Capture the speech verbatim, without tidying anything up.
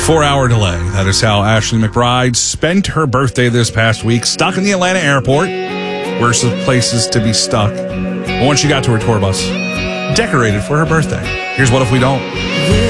Four-hour delay. That is how Ashley McBride spent her birthday this past week, stuck in the Atlanta airport. Worst of places to be stuck. But once she got to her tour bus, decorated for her birthday. Here's What If We Don't.